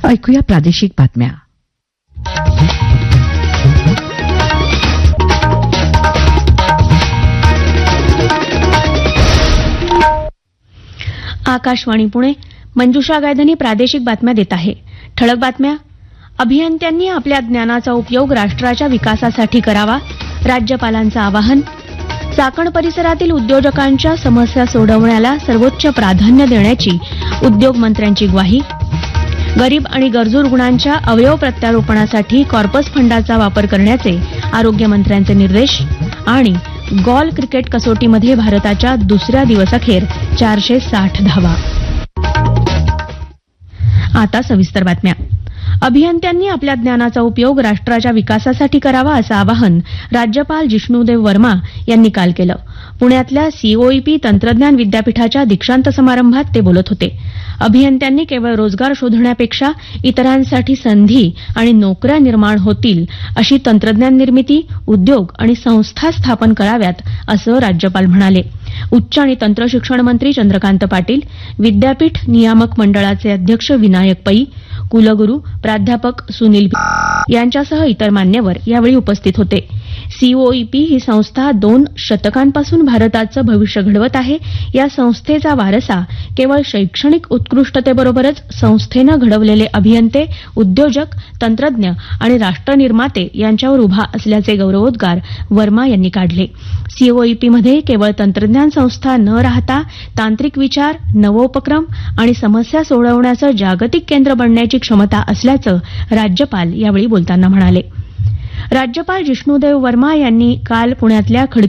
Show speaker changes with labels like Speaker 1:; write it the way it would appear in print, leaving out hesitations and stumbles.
Speaker 1: ऐकूया प्रादेशिक बातम्या.
Speaker 2: आकाशवाणी पुणे. मंजुषा गायधनी प्रादेशिक बातम्या देत आहे. ठळक बातम्या. अभियंत्यांनी आपल्या ज्ञानाचा उपयोग राष्ट्राच्या विकासासाठी करावा, राज्यपालांचं आवाहन. चाकण परिसरातील उद्योजकांच्या समस्या सोडवण्याला सर्वोच्च प्राधान्य देण्याची उद्योगमंत्र्यांची ग्वाही. गरीब आणि गरजू रुग्णांच्या अवयव प्रत्यारोपणासाठी कॉर्पस फंडाचा वापर करण्याचे आरोग्यमंत्र्यांचे निर्देश. आणि गॉल क्रिकेट कसोटीमध्ये भारताच्या दुसऱ्या दिवसाखेर 460 धावा. आता सविस्तर बातम्या. अभियंत्यांनी आपल्या ज्ञानाचा उपयोग राष्ट्राच्या विकासासाठी करावा असं आवाहन राज्यपाल जिष्णुदेव वर्मा यांनी काल केलं. पुण्यातल्या सीओईपी तंत्रज्ञान विद्यापीठाच्या दीक्षांत समारंभात ते बोलत होते. अभियंत्यांनी केवळ रोजगार शोधण्यापेक्षा इतरांसाठी संधी आणि नोकऱ्या निर्माण होतील अशी तंत्रज्ञान निर्मिती, उद्योग आणि संस्था स्थापन कराव्यात असं राज्यपाल म्हणाले. उच्च आणि तंत्र शिक्षण मंत्री चंद्रकांत पाटील, विद्यापीठ नियामक मंडळाचे अध्यक्ष विनायक पै, कुलगुरू प्राध्यापक सुनील यांच्यासह इतर मान्यवर यावेळी उपस्थित होते. सीओईपी ही संस्था 2 शतकांपासून भारताचं भविष्य घडवत आहे. या संस्थेचा वारसा केवळ शैक्षणिक उत्कृष्टतेबरोबरच संस्थेनं घडवलेले अभियंते, उद्योजक, तंत्रज्ञ आणि राष्ट्रनिर्माते यांच्यावर उभा असल्याचे गौरवोद्गार वर्मा यांनी काढले. सीओईपीमध्ये केवळ तंत्रज्ञान संस्था न राहता तांत्रिक विचार, नवोपक्रम आणि समस्या सोडवण्याचं जागतिक केंद्र बनण्याची क्षमता असल्याचं राज्यपाल यावेळी बोलताना म्हणाले. राज्यपाल जिष्णुदेव वर्मा यांनी काल पुण्यातल्या खडकी